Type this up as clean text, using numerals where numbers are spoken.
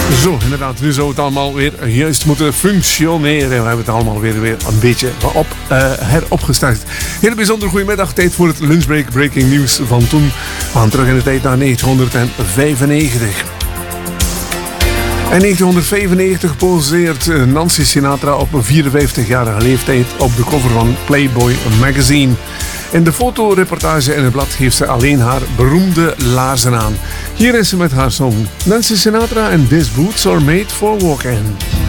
Zo, inderdaad, nu zou het allemaal weer juist moeten functioneren. We hebben het allemaal weer een beetje heropgestart. Heel bijzonder goedemiddag, tijd voor het lunchbreak breaking news van toen. We gaan terug in de tijd naar 1995. In 1995 poseert Nancy Sinatra op een 54-jarige leeftijd op de cover van Playboy magazine. In de fotoreportage in het blad heeft ze alleen haar beroemde laarzen aan. Hier is ze met haar song Nancy Sinatra en These Boots Are Made for Walking.